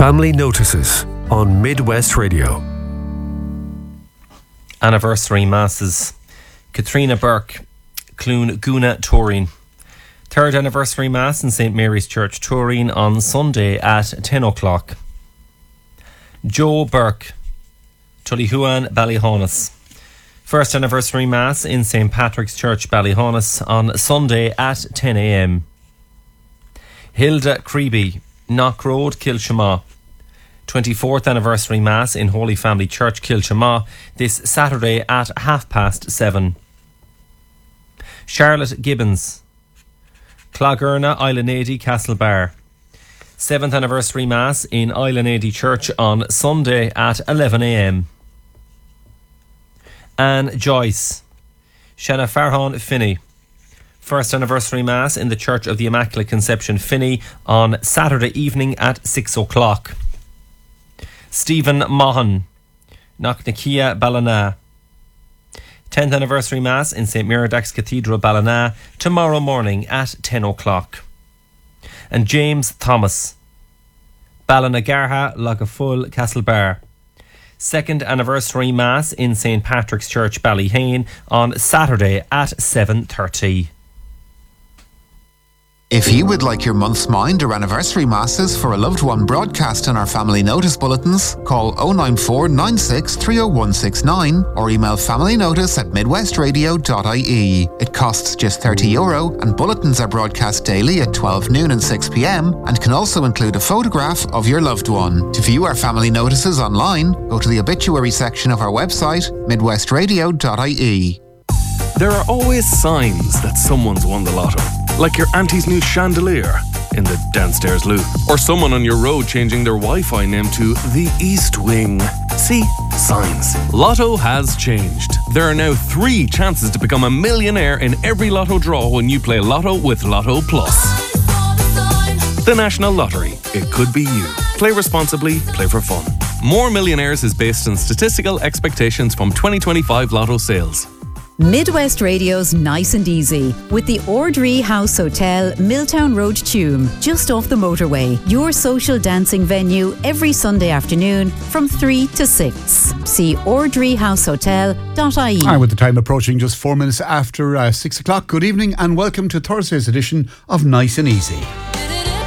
Family Notices on Midwest Radio. Anniversary Masses. Katrina Burke, Clún Guna, Turin. Third anniversary Mass in St Mary's Church, Turin on Sunday at 10 o'clock. Joe Burke, Tullyhuan, Ballyhonus. First anniversary Mass in St Patrick's Church, Ballyhonus on Sunday at 10 a.m. Hilda Creeby, Knock Road, Kilshama. 24th anniversary Mass in Holy Family Church, Kilshama, this Saturday at 7:30. Charlotte Gibbons, Clogurna, Islanady, Castlebar. 7th anniversary Mass in Islanady Church on Sunday at 11 a.m. Anne Joyce, Shanna Farhan, Finney. First anniversary Mass in the Church of the Immaculate Conception, Finney, on Saturday evening at 6 o'clock. Stephen Mahan, Knocknakia, Ballina. 10th anniversary Mass in St Miridax Cathedral, Ballina, tomorrow morning at 10 o'clock. And James Thomas, Ballinagarha, Lagafull, Castlebar. Second anniversary Mass in St Patrick's Church, Ballyhane, on Saturday at 7:30. If you would like your month's mind or anniversary masses for a loved one broadcast in our family notice bulletins, call 094 96 30169 or email familynotice@midwestradio.ie. It costs just €30 and bulletins are broadcast daily at 12 noon and 6 p.m. and can also include a photograph of your loved one. To view our family notices online, go to the obituary section of our website, midwestradio.ie. There are always signs that someone's won the lotto. Like your auntie's new chandelier in the downstairs loo. Or someone on your road changing their Wi-Fi name to the East Wing. See? Signs. Lotto has changed. There are now 3 chances to become a millionaire in every lotto draw when you play Lotto with Lotto Plus. The National Lottery. It could be you. Play responsibly, play for fun. More Millionaires is based on statistical expectations from 2025 Lotto sales. Midwest Radio's Nice and Easy with the Ordree House Hotel, Milltown Road, Tuam, just off the motorway. Your social dancing venue every Sunday afternoon from 3 to 6. See ordreehousehotel.ie. And with the time approaching just 4 minutes after 6 o'clock, good evening and welcome to Thursday's edition of Nice and Easy.